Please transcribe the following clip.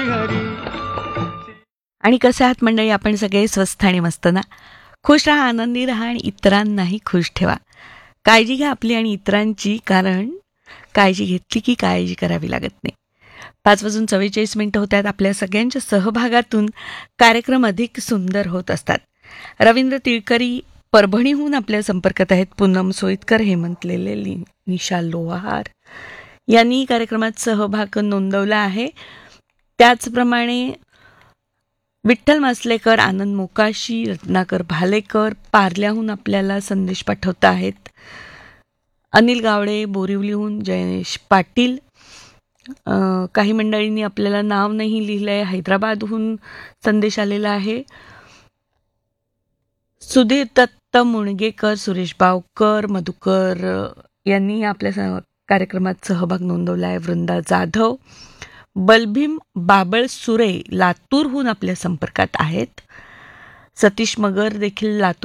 आणि कसे आहात मंडळी, आपण सगळे स्वस्थ आणि मस्त ना? खुश राहा, आनंदी राहा आणि इतरांनाही खुश ठेवा. काळजी घ्या आपली आणि इतरांची, कारण काळजी घेतली की काळजी करावी लागत नाही. 5:44 होत आहेत. आपल्या सगळ्यांच्या सहभागातून कार्यक्रम अधिक सुंदर होत असतात. रवींद्र तिळकरी परभणीहून आपल्या संपर्कात आहेत. पूनम सोईतकर, हेमंत लेले, निशा लोहार यांनी कार्यक्रमात सहभाग नोंदवला आहे. त्याचप्रमाणे विठ्ठल मासलेकर, आनंद मोकाशी, रत्नाकर भालेकर पार्ल्याहून आपल्याला संदेश पाठवत आहेत. अनिल गावडे बोरिवलीहून, जयेश पाटील, काही मंडळींनी आपल्याला नाव नाही लिहिलंय. हैदराबादहून संदेश आलेला आहे. सुधीर दत्त मुणगेकर, सुरेश बावकर, मधुकर यांनी आपल्या कार्यक्रमात सहभाग नोंदवला आहे. वृंदा जाधव, बलभीम बाबळ सुरे लातूरहून आपल्या संपर्कात आहेत. सतीश मगर देखील लातूर